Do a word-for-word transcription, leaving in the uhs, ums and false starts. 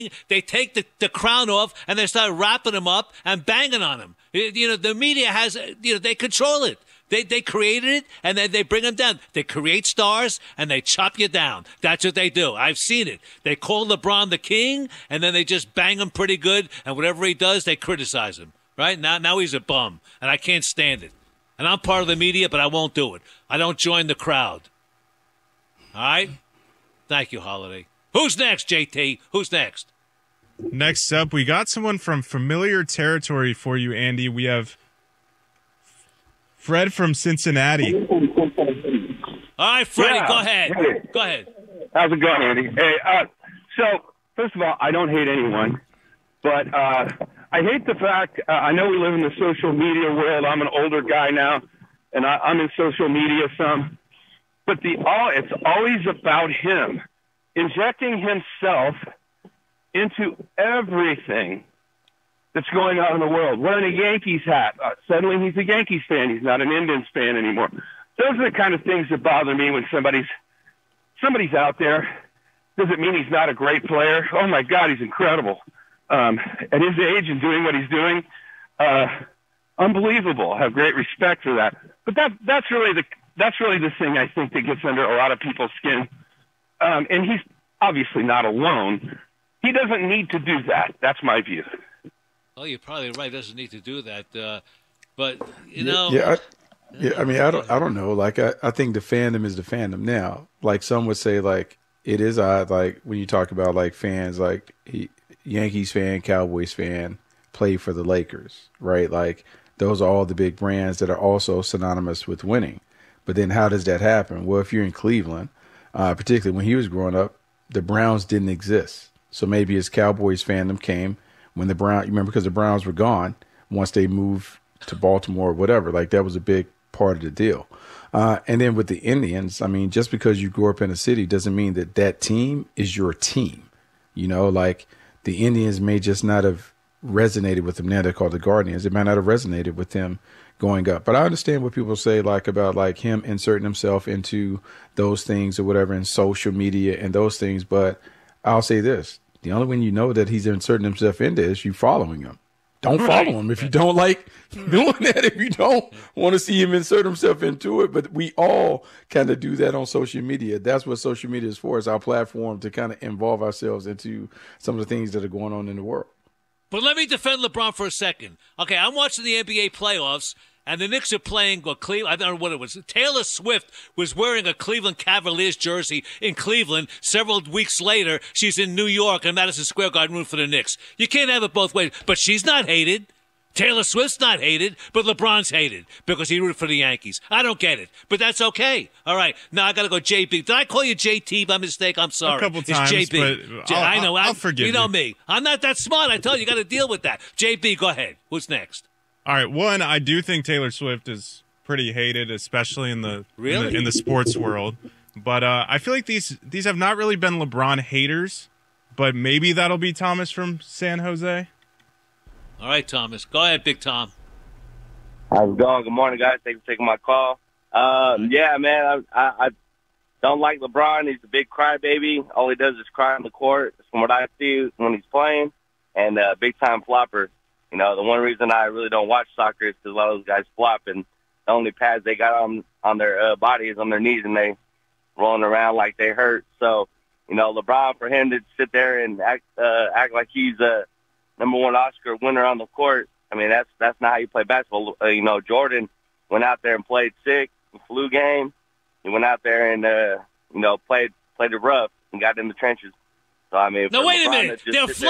They take the, the crown off and they start wrapping him up and banging on him. You know, the media has, you know, they control it. They they created it, and then they bring them down. They create stars, and they chop you down. That's what they do. I've seen it. They call LeBron the king, and then they just bang him pretty good, and whatever he does, they criticize him. Right? Now, now he's a bum, and I can't stand it. And I'm part of the media, but I won't do it. I don't join the crowd. All right? Thank you, Holiday. Who's next, J T? Who's next? Next up, we got someone from familiar territory for you, Andy. We have Fred from Cincinnati. All right, Freddie, yeah. go ahead. Hey. Go ahead. How's it going, Andy? Hey, uh, so, first of all, I don't hate anyone, but uh, I hate the fact, uh, I know we live in the social media world. I'm an older guy now, and I, I'm in social media some, but the all it's always about him, injecting himself into everything that's going on in the world. Wearing a Yankees hat. Uh, suddenly he's a Yankees fan. He's not an Indians fan anymore. Those are the kind of things that bother me when somebody's somebody's out there. Doesn't mean he's not a great player. Oh, my God, he's incredible. Um, at his age and doing what he's doing, uh, unbelievable. I have great respect for that. But that that's really the that's really the thing I think that gets under a lot of people's skin. Um, and he's obviously not alone. He doesn't need to do that. That's my view. Oh, you're probably right. Doesn't need to do that. Uh, but, you know. Yeah, I, yeah, I mean, I don't I don't know. Like, I, I think the fandom is the fandom now. Like, some would say, like, it is odd, like, when you talk about, like, fans, like, he, Yankees fan, Cowboys fan, play for the Lakers, right? Like, those are all the big brands that are also synonymous with winning. But then how does that happen? Well, if you're in Cleveland, uh, particularly when he was growing up, the Browns didn't exist. So maybe his Cowboys fandom came when the Browns, you remember, because the Browns were gone once they moved to Baltimore or whatever. Like, that was a big part of the deal. Uh, and then with the Indians, I mean, just because you grew up in a city doesn't mean that that team is your team. You know, like, the Indians may just not have resonated with them. Now they're called the Guardians. It might not have resonated with them going up. But I understand what people say, like, about, like, him inserting himself into those things or whatever in social media and those things. But I'll say this. The only way you know that he's inserting himself into is you following him. Don't follow right. him if you don't like doing that, if you don't want to see him insert himself into it. But we all kind of do that on social media. That's what social media is for. It's our platform to kind of involve ourselves into some of the things that are going on in the world. But let me defend LeBron for a second. Okay, I'm watching the N B A playoffs, and the Knicks are playing well, Cleveland. I don't know what it was. Taylor Swift was wearing a Cleveland Cavaliers jersey in Cleveland. Several weeks later, she's in New York and Madison Square Garden rooting for the Knicks. You can't have it both ways. But she's not hated. Taylor Swift's not hated, but LeBron's hated because he rooted for the Yankees. I don't get it, but that's okay. All right, now I got to go J B. Did I call you J T by mistake? I'm sorry. A couple it's times, J B. but J- I'll, I know. I'll, I'll I, forgive you. You know me. I'm not that smart. I tell you, you got to deal with that. J B, go ahead. Who's next? All right, one, I do think Taylor Swift is pretty hated, especially in the really? in the, in the sports world. But uh, I feel like these these have not really been LeBron haters, but maybe that'll be Thomas from San Jose. All right, Thomas. Go ahead, Big Tom. How's it going? Good morning, guys. Thanks for taking my call. Um, yeah, man, I, I, I don't like LeBron. He's a big crybaby. All he does is cry on the court, from what I see when he's playing, and a uh, big-time flopper. You know, the one reason I really don't watch soccer is because a lot of those guys flop, and the only pads they got on on their uh, body is on their knees, and they rolling around like they hurt. So, you know, LeBron, for him to sit there and act uh, act like he's a number one Oscar winner on the court, I mean, that's that's not how you play basketball. Uh, you know, Jordan went out there and played sick, flu game. He went out there and, uh, you know, played played it rough and got in the trenches. So, I mean, no, wait LeBron a minute. They're